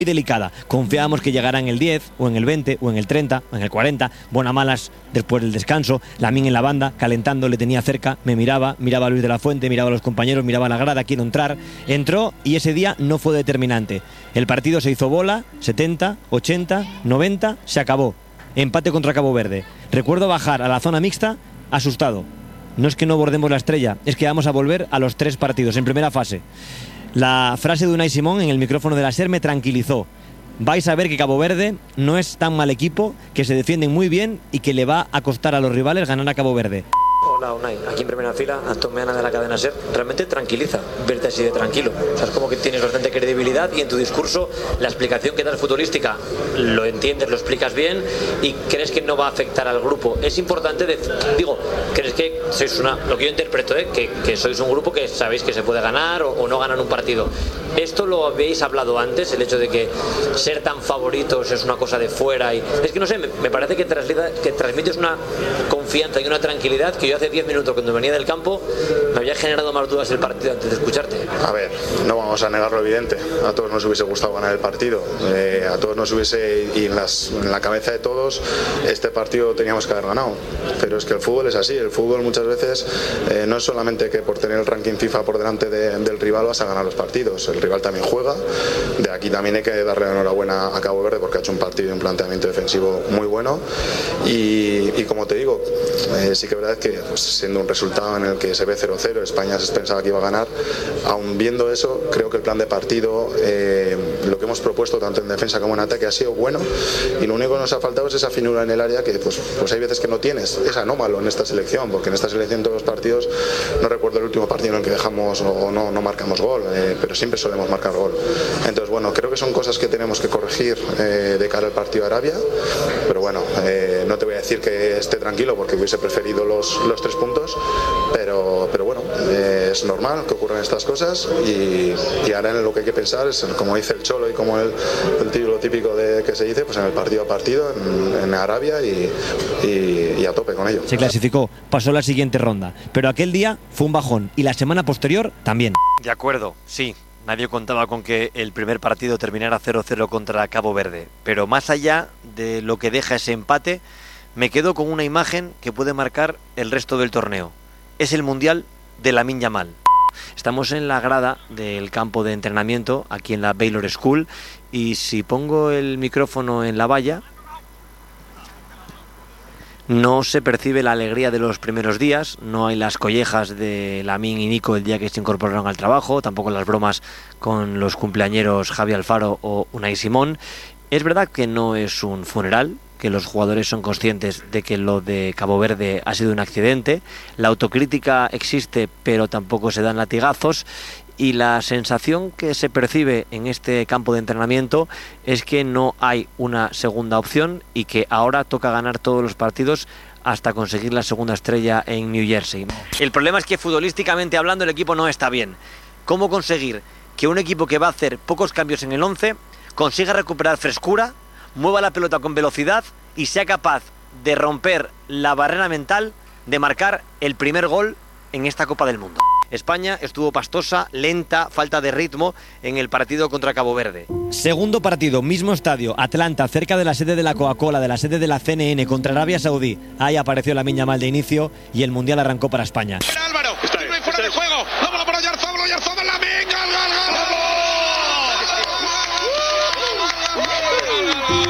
delicada. Confiábamos que llegara en el 10, o en el 20, o en el 30, o en el 40. Buenamalas después del descanso. Lamín en la banda, calentando, le tenía cerca. Me miraba a Luis de la Fuente, miraba a los compañeros, miraba a la grada, quiero entrar. Entró y ese día no fue determinante. El partido se hizo bola, 70, 80, 90, se acabó. Empate contra Cabo Verde. Recuerdo bajar a la zona mixta asustado. No es que no bordemos la estrella, es que vamos a volver a los 3 partidos en primera fase. La frase de Unai Simón en el micrófono de la SER me tranquilizó. Vais a ver que Cabo Verde no es tan mal equipo, que se defienden muy bien y que le va a costar a los rivales ganar a Cabo Verde. Hola Unai, aquí en primera fila, Antón Meana de la cadena SER. Realmente tranquiliza verte así de tranquilo. O sea, es como que tienes bastante credibilidad y en tu discurso la explicación que das futbolística lo entiendes, lo explicas bien y crees que no va a afectar al grupo. Es importante, crees que sois lo que yo interpreto, que sois un grupo que sabéis que se puede ganar o no ganar un partido. ¿Esto lo habéis hablado antes? El hecho de que ser tan favoritos es una cosa de fuera y... Es que no sé, me parece que transmites una confianza y una tranquilidad que yo hace 10 minutos cuando venía del campo me había generado más dudas el partido antes de escucharte. A ver, no vamos a negar lo evidente. A todos nos hubiese gustado ganar el partido. A todos nos hubiese, y en la cabeza de todos, este partido teníamos que haber ganado. Pero es que el fútbol es así. El fútbol muchas veces no es solamente que por tener el ranking FIFA por delante del rival vas a ganar los partidos. El rival también juega. De aquí también hay que darle la enhorabuena a Cabo Verde porque ha hecho un partido y un planteamiento defensivo muy bueno. Y como te digo, sí que es verdad que pues, siendo un resultado en el que se ve 0-0, España se pensaba que iba a ganar, aún viendo eso, creo que el plan de partido, lo que hemos propuesto tanto en defensa como en ataque ha sido bueno y lo único que nos ha faltado es esa finura en el área que pues hay veces que no tienes, es anómalo en esta selección, porque en esta selección todos los partidos, no recuerdo el último partido en el que dejamos o no marcamos gol, pero siempre solemos marcar gol. Entonces bueno, creo que son cosas que tenemos que corregir de cara al partido de Arabia, pero bueno, no te voy a decir que esté tranquilo porque hubiese preferido los 3 puntos, pero bueno, es normal que ocurran estas cosas y ahora en lo que hay que pensar es, como dice el Cholo y como el título típico de que se dice, pues en el partido a partido, en Arabia y a tope con ello. Se clasificó, pasó la siguiente ronda, pero aquel día fue un bajón y la semana posterior también. De acuerdo, sí. Nadie contaba con que el primer partido terminara 0-0 contra Cabo Verde, pero más allá de lo que deja ese empate, me quedo con una imagen que puede marcar el resto del torneo. Es el Mundial de Lamín Yamal. Estamos en la grada del campo de entrenamiento, aquí en la Baylor School, y si pongo el micrófono en la valla, no se percibe la alegría de los primeros días, no hay las collejas de Lamín y Nico el día que se incorporaron al trabajo, tampoco las bromas con los cumpleañeros Javi Alfaro o Unai Simón. Es verdad que no es un funeral, que los jugadores son conscientes de que lo de Cabo Verde ha sido un accidente, la autocrítica existe pero tampoco se dan latigazos y la sensación que se percibe en este campo de entrenamiento es que no hay una segunda opción y que ahora toca ganar todos los partidos hasta conseguir la segunda estrella en New Jersey. El problema es que futbolísticamente hablando el equipo no está bien. ¿Cómo conseguir que un equipo que va a hacer pocos cambios en el 11 consiga recuperar frescura, mueva la pelota con velocidad y sea capaz de romper la barrera mental de marcar el primer gol en esta Copa del Mundo? España estuvo pastosa, lenta, falta de ritmo en el partido contra Cabo Verde. Segundo partido, mismo estadio, Atlanta, cerca de la sede de la Coca-Cola, de la sede de la CNN, contra Arabia Saudí. Ahí apareció Lamín Yamal de inicio y el Mundial arrancó para España. Álvaro, está fuera de juego, vámonos por Oyarzabal, Lamín, gol, gol, gol.